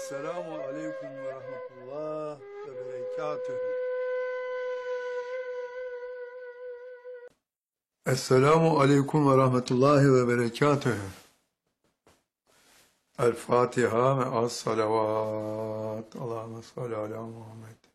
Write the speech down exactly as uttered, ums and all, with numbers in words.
Esselamu Aleyküm ve Rahmetullah ve Berekatühü. Esselamu Aleyküm ve Rahmetullahi ve Berekatühü. El Fatiha ve as salavat. Allahümme salli ala Muhammed.